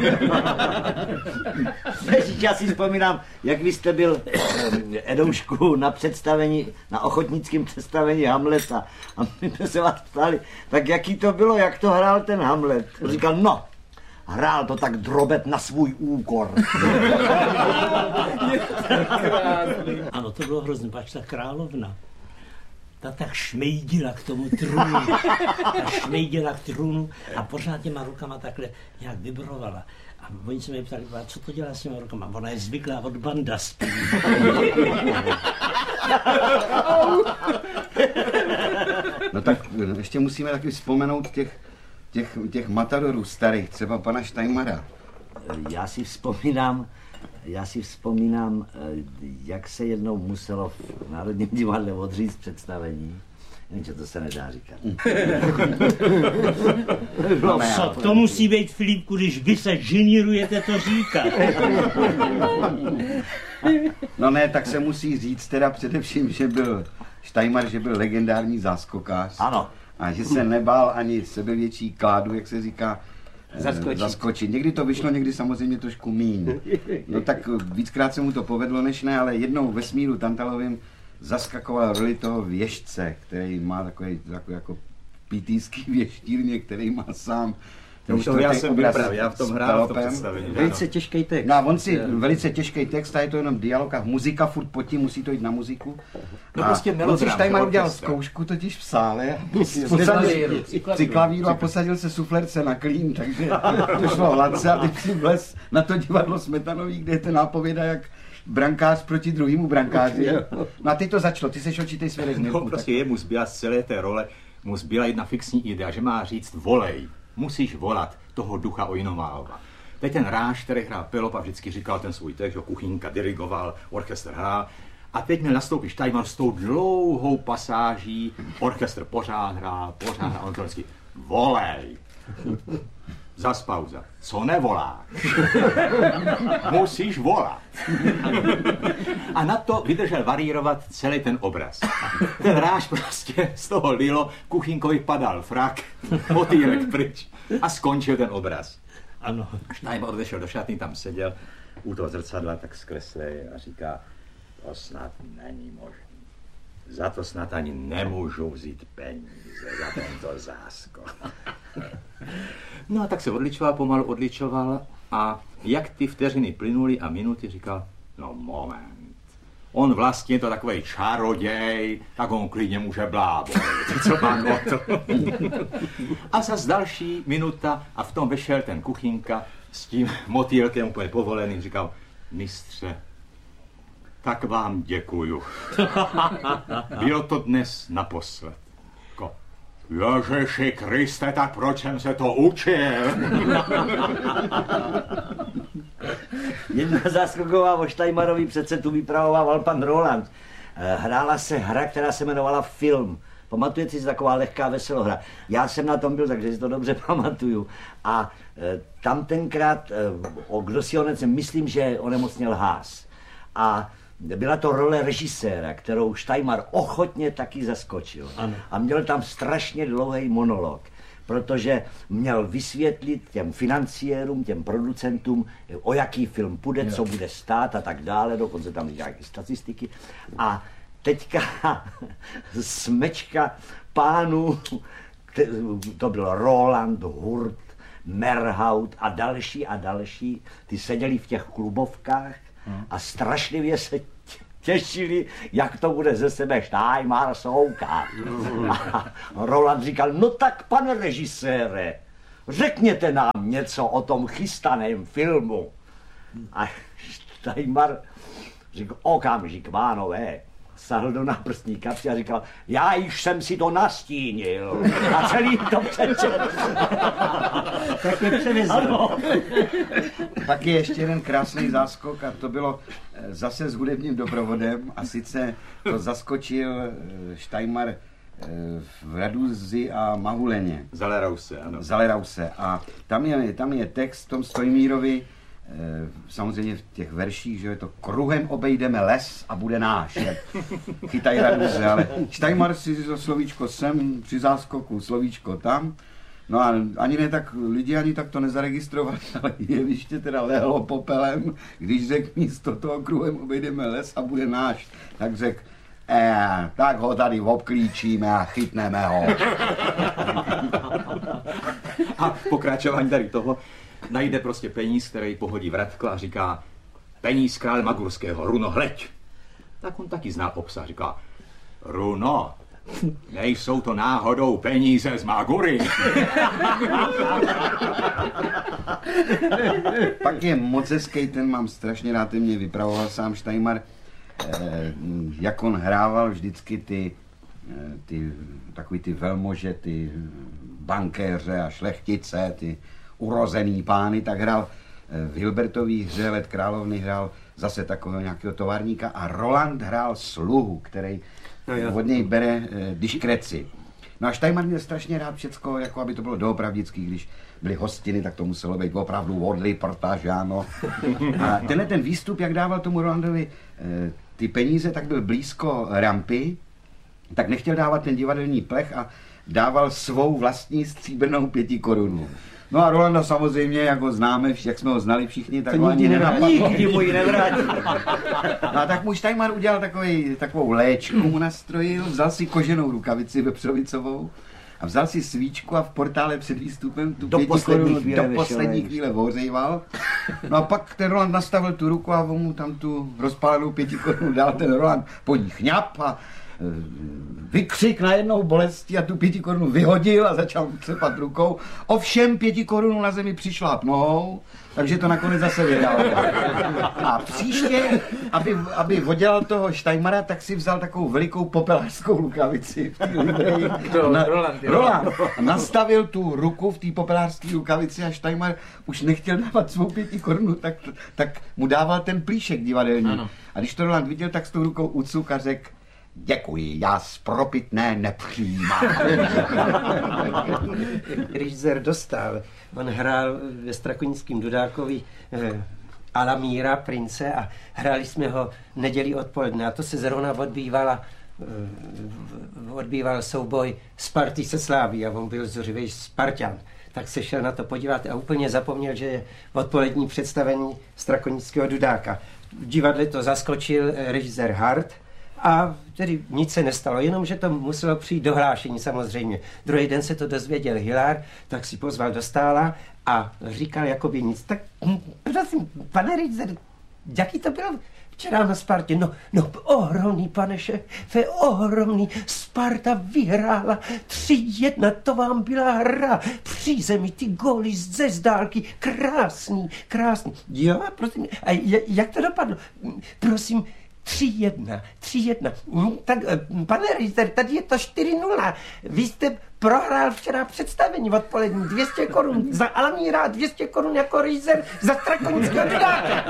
Já si vzpomínám, jak vy jste byl Edoušku na představení, na ochotnickém představení Hamleta. A my jsme se vás ptali, tak jaký to bylo, jak to hrál ten Hamlet. On říkal, no, hrál to tak drobet na svůj úkor. Ano, to bylo hrozně, pač ta královna. Ta tak šmejdila k tomu trůnu. Ta šmejdila k trůnu a pořád těma rukama takhle nějak vibrovala. A oni se mě ptali, co to dělá s těma rukama? Ona je zvyklá od bandastů. No tak ještě musíme taky vzpomenout těch, těch, těch matadorů starých, třeba pana Štajmara. Já si vzpomínám, já si vzpomínám, jak se jednou muselo v Národním divadle odříct představení. Jenže to se nedá říkat. No, co to musí být, Filipku, když vy se ženírujete to říkat. No ne, tak se musí říct teda především, že byl Štajmar, že byl legendární záskokář. Ano. A že se nebál ani sebevětší kládu, jak se říká, zaskočit. zaskočit. Někdy to vyšlo, někdy samozřejmě trošku míň. No tak víckrát se mu to povedlo, než ne, ale jednou ve Smíru Tantalovým zaskakoval roli toho věštce, který má takový, takový jako pitýský věštírně, který má sám. To já jsem byl právě, já v tom hrál v tom představení. Velice těžký text. No a on si, velice těžký text, a je to jenom dialog a muzika furt pod tím, musí to jít na muziku. No prostě melodram. On si Štajmar udělal zkoušku totiž v sále, posadil si klavíru a posadil se suflerce na klín, takže to šlo hladce a teď si vlez na to divadlo Smetanový, kde je ten nápověda jak brankář proti druhému brankáři. No a teď to začalo, ty seš očitej svědek. No prostě jemu zbyla z celé té role, mu zbyla jedna fixní idea, že má říct volej. Musíš volat toho ducha Ojinoválova. Teď ten Ráš, který hrál Pelop a vždycky říkal ten svůj text, že Kuchýnka dirigoval, orchestr hrál. A teď měl nastoupit Štajmar s tou dlouhou pasáží, orchestr pořád hrál, pořád hrál, on to vždycky volej. Zas pauza. Co nevoláš? Musíš volat. A na to vydržel varírovat celý ten obraz. Ten Ráš prostě z toho lilo, Kuchýnkovi padal frak, motýlek pryč a skončil ten obraz. Ano. Štajmar odešel do šatny, tam seděl u toho zrcadla, tak zkreslej a říká, to snad není možné. Za to snad ani nemůžu vzít peníze, za tento záskok. No a tak se odličoval, pomalu odličoval a jak ty vteřiny plynuly a minuty, říkal, no moment, on vlastně je to takovej čaroděj, tak on klidně může blábit, co má o to. A zas další minuta a v tom vešel ten Kuchýnka s tím motýlkem úplně povolený, říkal, mistře, tak vám děkuju. Bylo to dnes naposled. Ježiši Kriste, tak proč jsem se to učil? Jedna záskoková o Štajmarovi přece tu vypravoval pan Roland. Hrála se hra, která se jmenovala Film. Pamatujete si, taková lehká veselohra. Já jsem na tom byl, takže si to dobře pamatuju. A e, tam tenkrát, e, o, kdo si onec, myslím, že onemocněl Haas. A byla to role režiséra, kterou Štajmar ochotně taky zaskočil. Ano. A měl tam strašně dlouhý monolog, protože měl vysvětlit těm financiérům, těm producentům, o jaký film půjde, jo. Co bude stát a tak dále, dokonce tam nějaké statistiky. A teďka smečka pánů, to byl Roland, Hurt, Merhaut a další a další, ty seděli v těch klubovkách a strašlivě se těšili, jak to bude ze sebe Štajmar soukat. A Roland říkal, no tak pane režisére, řekněte nám něco o tom chystaném filmu. A Štajmar říkal, okamžik, pánové, sahl do náprstní kapsy a říkal, já již jsem si to nastínil. A celý to přečet. Tak mě převezl. Pak je ještě jeden krásný záskok a to bylo zase s hudebním doprovodem a sice to zaskočil Štajmar v Raduzi a Mahuleně. Zalerause, ano. Zalerause. A tam je, tam je text v tom Stojmírovi, samozřejmě v těch verších, že je to kruhem obejdeme les a bude náš, jak chytají Raduze, ale Štajmar si to slovíčko sem, při záskoku slovíčko tam, no a ani ne tak, lidi ani tak to nezaregistrovali, ale jeviště teda lehlo popelem, když řekl místo toho kruhem obejdeme les a bude náš, tak řekl, eh, tak ho tady obklíčíme a chytneme ho. A pokračování tady toho, najde prostě peníz, který pohodí vratkla a říká, peníz krále Magurského, Runo, hleď. Tak on taky zná obsah, říká, Runo, nejsou to náhodou peníze z Magury. Pak je moc hezký, ten mám strašně rád, ten mě vypravoval sám Štajmar, eh, jak on hrával vždycky ty, ty takový ty velmože, ty bankéře a šlechtice, ty urozený pány, tak hrál v Hilbertový hře Let královny hrál zase takového nějakého továrníka a Roland hrál sluhu, který no od něj bere eh, diskreci. No a Štajmar měl strašně rád všecko, jako aby to bylo doopravdický, když byly hostiny, tak to muselo být opravdu odli, protože ano. A tenhle ten výstup, jak dával tomu Rolandovi eh, ty peníze, tak byl blízko rampy, tak nechtěl dávat ten divadelní plech a dával svou vlastní stříbrnou pěti korunu. No a Rolanda samozřejmě, jak ho známe, jak jsme ho znali všichni, tak to ho ani nenapadlo. Nikdy mu ji nevrátí. No a tak mu Štajmar udělal takový, takovou léčku, mu nastrojil, vzal si koženou rukavici vepřovicovou a vzal si svíčku a v portále před výstupem tu pěti korunu do poslední chvíle ohřejval. No a pak ten Roland nastavil tu ruku a on mu tam tu rozpálenou pěti korunu dal, ten Roland po ní chňap a vykřik najednou bolesti a tu pěti korunu vyhodil a začal třepat rukou. Ovšem pěti korunu na zemi přišla nohou, takže to nakonec zase vydal. A příště, aby, aby oddělal toho Štajmara, tak si vzal takovou velikou popelářskou rukavici v té libreji. Na, Roland, Roland nastavil tu ruku v té popelářské rukavici a Štajmar už nechtěl dávat svou pěti korunu, tak, tak mu dával ten plíšek divadelní. Ano. A když to Roland viděl, tak s tou rukou ucuk a řekl, děkuji, já spropitné nepřijímám. Režisér Dostál, on hrál ve Strakonickém Dudákovi eh, Alamíra, prince, a hráli jsme ho neděli odpoledne a to se zrovna odbývala eh, odbýval souboj Sparty se Sláví a on byl zuřivý Spartan. Tak se šel na to podívat a úplně zapomněl, že je odpolední představení Strakonického Dudáka. V divadle to zaskočil režisér Hart, a tedy nic se nestalo, jenomže to muselo přijít do hlášení samozřejmě. Druhý den se to dozvěděl Hilár, tak si pozval Dostála a říkal jakoby nic. Tak prosím, pane režisér, jaký to bylo včera na Spartě? No, no ohromný, pane šéfe, ohromný. Sparta vyhrála tři jedna, to vám byla hra. Přízemí ty góly ze zdálky, krásný, krásný. Jo, prosím, a jak to dopadlo? Prosím, tři jedna, tři jedna. Tak, pane režisér, tady je to čtyři nula. Vy jste prohrál včera představení odpolední, dvě stě korun za Alamíra, dvě stě korun jako režisér za Strakonického Dudáka.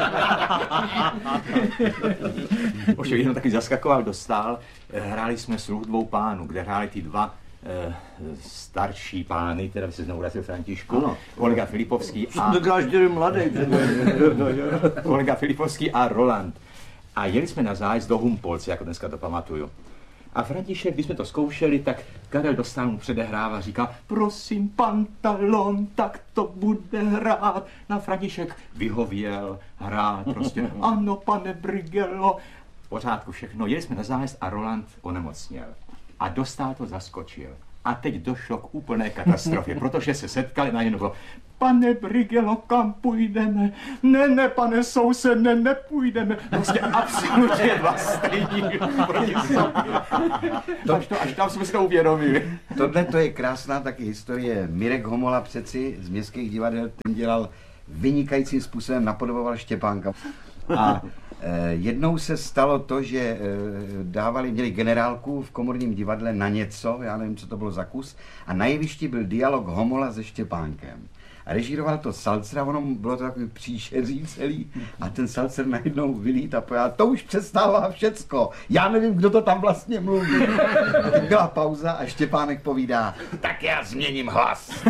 Už jenom taky zaskakoval Dostál. Hráli jsme Sluh dvou pánů, kde hráli ty dva eh, starší pány, teda se znovu vracel Františku, ano. Olga Filipovský a... mladý. Olga Filipovský a Roland. A jeli jsme na zájezd do Humpolce, jako dneska to pamatuju. A František, když jsme to zkoušeli, tak Karel Dostál mu předehrává, říká, prosím, pantalon, tak to bude hrát. Na František vyhověl, hrát prostě, ano, pane Brigelo. V pořádku všechno, jeli jsme na zájezd a Roland onemocněl. a dostal to zaskočil. A teď došlo k úplné katastrofě, protože se setkali na jedno bylo: pane Brigelo, kam půjdeme? Ne, ne, pane soused, ne, nepůjdeme. Prostě absolutně dva stejní proti sobě. Až, to, až tam jsme si to uvědomili. Tohle to je krásná taky historie. Mirek Homola přeci z městských divadel, ten dělal vynikajícím způsobem, napodoboval Štěpánka. A eh, jednou se stalo to, že eh, dávali, měli generálku v Komorním divadle na něco, já nevím, co to bylo za kus, a na jevišti byl dialog Homola se Štěpánkem. A režíroval to Salcer a ono bylo to takový příšeří celý a ten Salcer najednou vylít a pojá, to už přestává všecko, já nevím, kdo to tam vlastně mluví. A teď byla pauza a Štěpánek povídá, tak já změním hlas.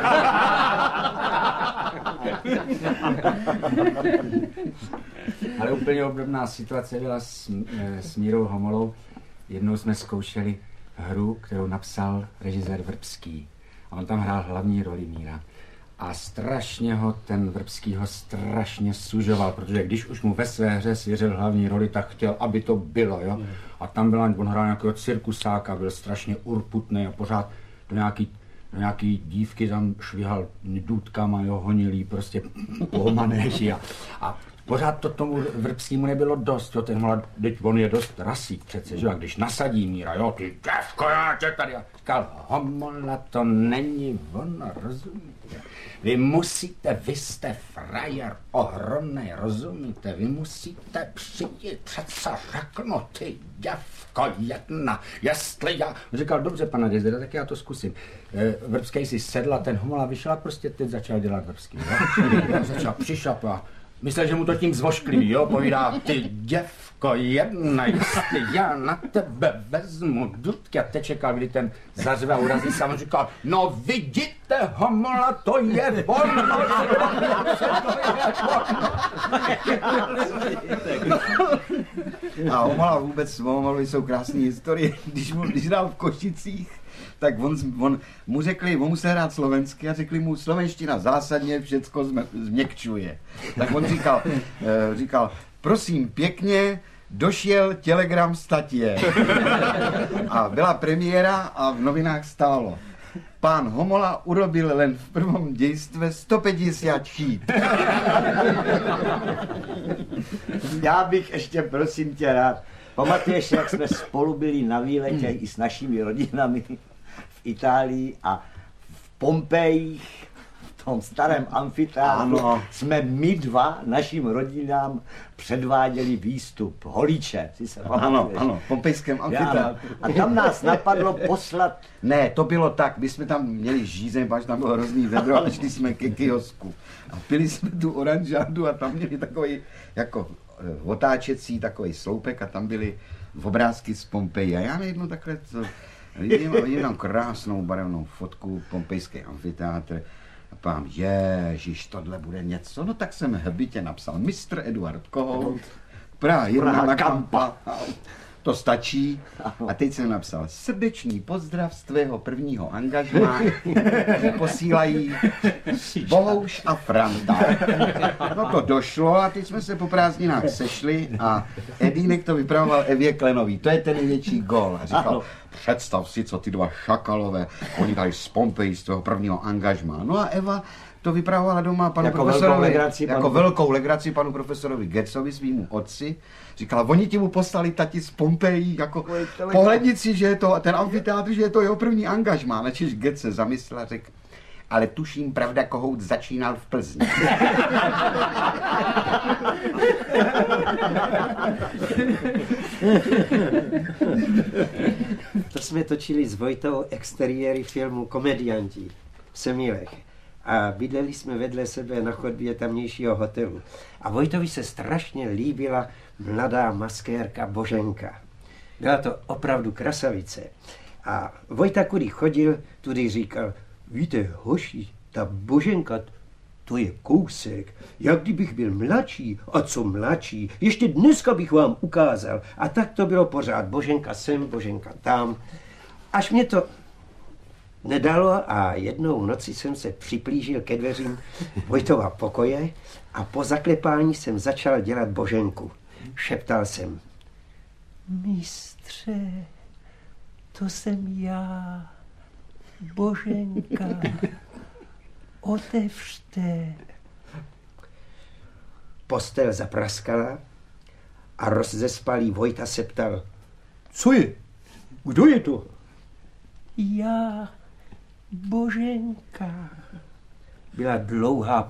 Ale úplně obdobná situace byla s, s Mírou Homolou. Jednou jsme zkoušeli hru, kterou napsal režisér Vrbský. A on tam hrál hlavní roli Míra. A strašně ho ten Vrbský ho strašně sužoval, protože když už mu ve své hře svěřil hlavní roli, tak chtěl, aby to bylo, jo. A tam byla, on hrál nějakého cirkusáka, byl strašně urputný a pořád do nějaký, do nějaký dívky tam švihal důtkama, jo, honil jí prostě po manéži a, a pořád to tomu Vrbskému nebylo dost, jo, ten Homola, teď on je dost rasík přece, že, a když nasadí Míra, jo, ty děvko, já tě tady, a říkal, Homola, to není ono, rozumíte? Vy musíte, vy jste frajer ohromnej, rozumíte? Vy musíte přijít, přece řeknu, ty děvko jedna, jestli já... Říkal, dobře, pane Dezera, tak já to zkusím. E, Vrbský si sedl a ten Homola vyšel a prostě teď začal dělat Vrbský, jo? Začal přišapat. Myslel, že mu to tím zvošklivý, jo, povídá, ty děvko jedna, jestli já na tebe vezmu dudky, a teď čekal, kdy ten zařve a urazí sám, říkal, no vidíte, Homola, to je ono, to je ono. A Homola vůbec, Homolovi jsou krásné historie, když mu, když dal v Košicích, tak on, on mu řekli, on musel hrát slovensky a řekli mu, slovenština zásadně všecko změkčuje. Tak on říkal, eh, říkal, prosím pěkně, došel telegram statě. A byla premiéra a v novinách stálo, pán Homola urobil len v prvom dějstve sto padesát chýb. Já bych ještě, prosím tě, rád. Pamatuješ, jak jsme spolu byli na výletě i s našimi rodinami v Itálii a v Pompejích, v tom starém amfiteátru, jsme my dva našim rodinám předváděli výstup Holíče. Si se ano, ano, v pompejském amfiteátru. A tam nás napadlo poslat... Ne, to bylo tak, my jsme tam měli žízeň, až tam bylo hrozný vedro a šli jsme ke kiosku. A pili jsme tu oranžádu a tam měli takový jako otáčecí takový sloupek a tam byly obrázky z Pompeji. A já najednou takhle to, vidím, vidím tam krásnou barevnou fotku pompejský amfiteátr. A pám, ježiš, tohle bude něco. No tak jsem hbitě napsal mistr Eduard Kohout, Praha jedna na Kampa. To stačí. A teď jsem napsal srdečný pozdrav z tvého prvního angažmá. Posílají Bohouš a Franta. No to došlo a teď jsme se po prázdninách sešli a Edínek to vypravoval Evě Klenový. To je ten největší gól. A říkal, představ si, co ty dva šakalové, oni tady z Pompeji z tvého prvního angažmá. No a Eva to vypravovala doma panu jako profesorovi, velkou legraci, jako panu... velkou legraci panu profesorovi Getzovi, svýmu otci. Říkala, oni ti mu poslali tati z Pompeji, jako pohlednit si, že je to ten amfiteátr, že je to jeho první angažmá. Načež Getz se zamyslel a řekl, ale tuším, pravda, Kohout začínal v Plzni. To jsme točili s Vojtou exteriéry filmu Komedianti v Semílech. A bydleli jsme vedle sebe na chodbě tamnějšího hotelu. A Vojtovi se strašně líbila mladá maskérka Boženka. Byla to opravdu krasavice. A Vojta, kudy chodil, tudy říkal, víte, hoši, ta Boženka, to je kousek. Jak kdybych byl mladší, a co mladší, ještě dneska bych vám ukázal. A tak to bylo pořád, Boženka sem, Boženka tam. Až mě to nedalo a jednou v noci jsem se připlížil ke dveřím Vojtova pokoje a po zaklepání jsem začal dělat Boženku. Šeptal jsem, mistře, to jsem já, Boženka, otevřte. Postel zapraskala a rozzespalý Vojta se ptal. Co je? Kdo je to? Já, Boženka. Byla dlouhá